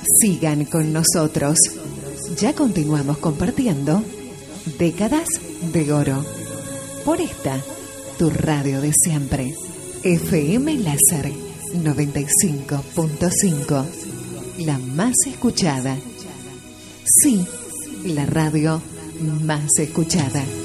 Sigan con nosotros. Ya continuamos compartiendo Décadas de Oro. Por esta, tu radio de siempre. FM Láser 95.5. La más escuchada. Sí, la radio más escuchada.